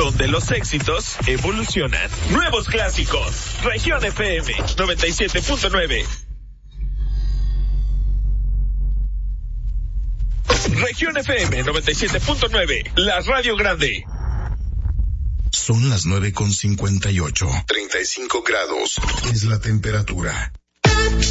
donde los éxitos evolucionan. Nuevos clásicos. Región FM 97.9. Región FM 97.9, la radio grande. Son las 9:58. 35 grados es la temperatura.